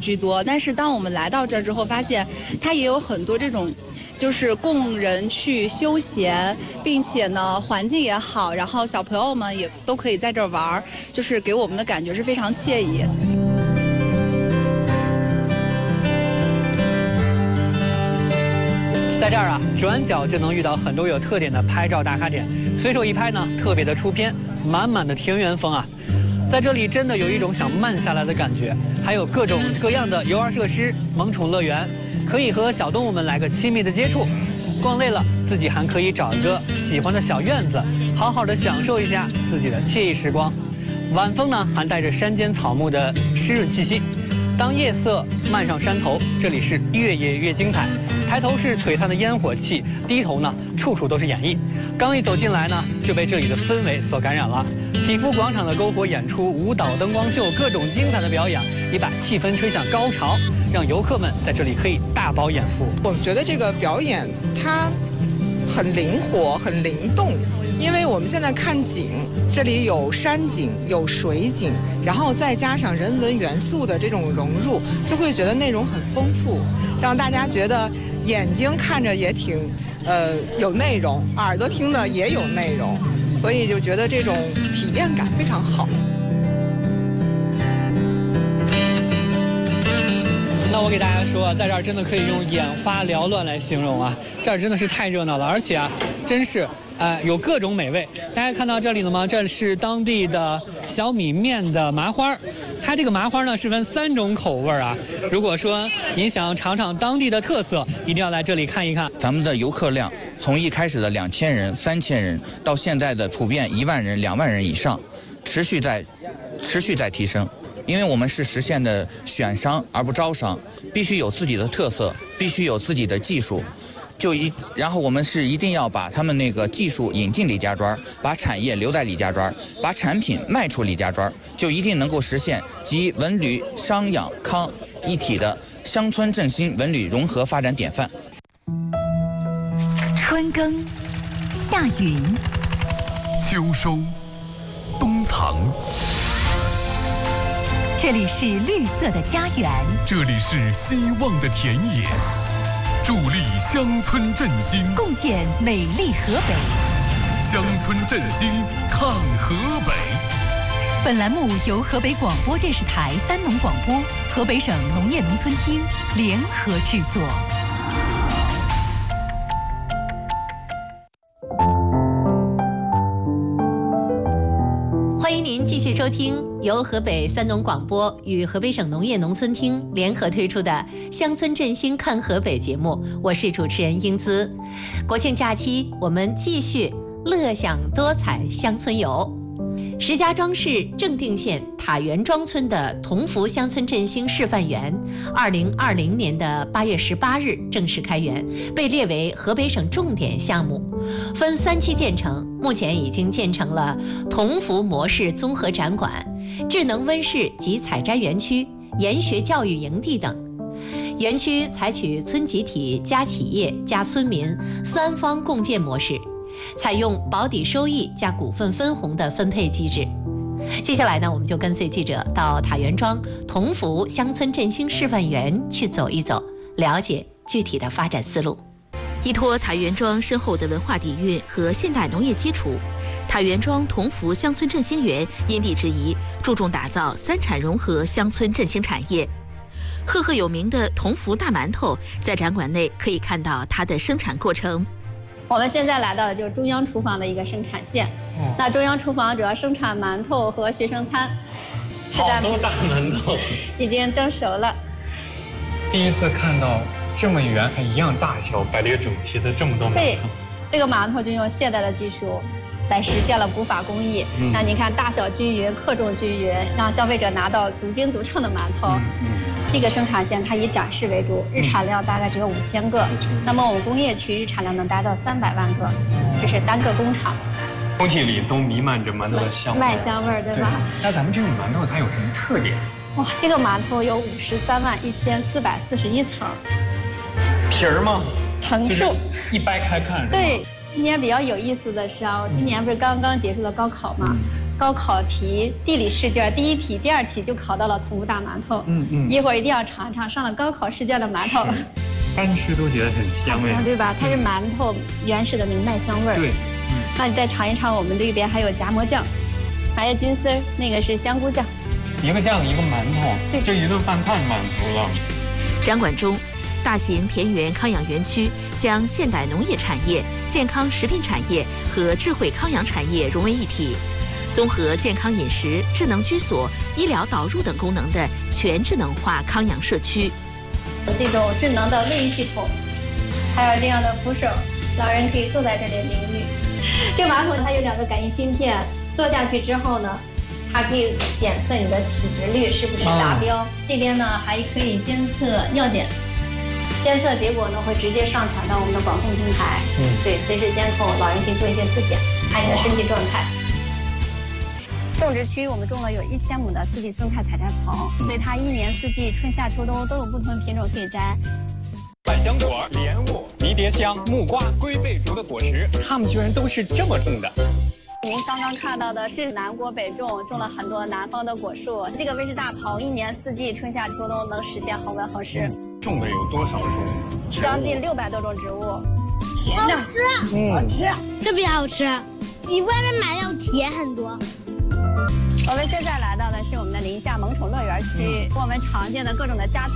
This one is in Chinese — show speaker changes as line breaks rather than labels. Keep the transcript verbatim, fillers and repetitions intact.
居多。但是当我们来到这儿之后，发现它也有很多这种。就是供人去休闲，并且呢环境也好，然后小朋友们也都可以在这儿玩，就是给我们的感觉是非常惬意。
在这儿啊，转角就能遇到很多有特点的拍照打卡点，随手一拍呢，特别的出片，满满的田园风啊。在这里真的有一种想慢下来的感觉，还有各种各样的游玩设施、萌宠乐园。可以和小动物们来个亲密的接触，逛累了自己还可以找一个喜欢的小院子，好好的享受一下自己的惬意时光。晚风呢还带着山间草木的湿润气息。当夜色漫上山头，这里是越夜越精彩。抬头是璀璨的烟火气，低头呢处处都是演绎。刚一走进来呢，就被这里的氛围所感染了。祈福广场的篝火演出、舞蹈、灯光秀，各种精彩的表演，也把气氛吹向高潮，让游客们在这里可以大饱眼福。
我们觉得这个表演它很灵活、很灵动，因为我们现在看景，这里有山景、有水景，然后再加上人文元素的这种融入，就会觉得内容很丰富，让大家觉得眼睛看着也挺呃有内容，耳朵听的也有内容。所以就觉得这种体验感非常好。
那我给大家说啊，在这儿真的可以用眼花缭乱来形容啊，这儿真的是太热闹了，而且啊，真是呃有各种美味。大家看到这里了吗？这是当地的小米面的麻花，它这个麻花呢是分三种口味啊。如果说您想尝尝当地的特色，一定要来这里看一看。
咱们的游客量从一开始的两千人、三千人，到现在的普遍一万人、两万人以上，持续在持续在提升。因为我们是实现的选商而不招商，必须有自己的特色，必须有自己的技术，就一，然后我们是一定要把他们那个技术引进李家庄，把产业留在李家庄，把产品卖出李家庄，就一定能够实现集文旅、商养康一体的乡村振兴文旅融合发展典范。
春耕，夏耘，
秋收，冬藏。
这里是绿色的家园，
这里是希望的田野，助力乡村振兴，
共建美丽河北。
乡村振兴看河北。
本栏目由河北广播电视台三农广播、河北省农业农村厅联合制作。
欢迎您继续收听由河北三农广播与河北省农业农村厅联合推出的《乡村振兴看河北》节目，我是主持人英姿。国庆假期，我们继续乐享多彩乡村游。石家庄市正定县塔园庄村的同福乡村振兴示范园，二零二零年的八月十八日正式开园，被列为河北省重点项目，分三期建成。目前已经建成了同福模式综合展馆、智能温室及采摘园区、研学教育营地等。园区采取村集体加企业加村民三方共建模式，采用保底收益加股份分红的分配机制。接下来呢，我们就跟随记者到塔园庄同福乡村振兴示范园去走一走，了解具体的发展思路。
依托塔园庄深厚的文化底蕴和现代农业基础，塔园庄同福乡村振兴园因地制宜，注重打造三产融合乡村振兴产业。赫赫有名的同福大馒头，在展馆内可以看到它的生产过程。
我们现在来到的就是中央厨房的一个生产线，哦、那中央厨房主要生产馒头和学生餐。
好多大馒头，
已经蒸熟了。
第一次看到这么圆还一样大小、排列整齐的这么多馒头。
对，这个馒头就用现代的技术来实现了古法工艺。嗯、那你看大小均匀、克重均匀，让消费者拿到足斤足称的馒头。嗯嗯、这个生产线它以展示为主，日产量大概只有五千个。嗯、那么我们工业区日产量能达到三百万个，这是单个工厂。
空气里都弥漫着馒头的香味，
麦香味儿，对吧？
对，那咱们这种馒头它有什么特点？
哇，这个馒头有五十三万一千四百四十一层。
皮儿吗？
层数、就是、
一掰开看。
对，今年比较有意思的是啊，今年不是刚刚结束了高考嘛？嗯、 高考题地理试卷第一题、第二题就考到了桐木大馒头。
嗯嗯，
一会儿一定要尝尝上了高考试卷的馒头。
干吃都觉得很香哎，
对吧？它是馒头原始的明麦香味儿。
对，
嗯，那你再尝一尝，我们这边还有夹馍酱，还有金丝儿，那个是香菇酱。
一个酱一个馒头，这一顿饭太满足了。
展馆中，大型田园康养园区将现代农业产业、健康食品产业和智慧康养产业融为一体，综合健康饮食、智能居所、医疗导入等功能的全智能化康养社区。
这种智能的卫浴系统，还有这样的扶手，老人可以坐在这里淋浴。这个马桶它有两个感应芯片，坐下去之后呢，它可以检测你的体脂率是不是达标。哦、这边呢还可以监测尿检，监测结果呢会直接上传到我们的管控平台。嗯，对，随时监控，老人可以做一些自检，看你的身体状态。种植区我们种了有一千亩的四季春菜采摘棚，所以它一年四季春夏秋冬都有不同品种可以摘。
百香果、莲雾、迷迭香、木瓜、龟背竹的果实，它们居然都是这么种的。
您刚刚看到的是南国北种，种了很多南方的果树。这个温室大棚一年四季春夏秋冬能实现恒温恒湿。
种的有多少种？
将近六百多种植物。
好吃，嗯，好吃，特别好吃，比外面买的要甜很多。
我们现在来到的是我们的宁夏萌宠乐园区，我们常见的各种的家禽。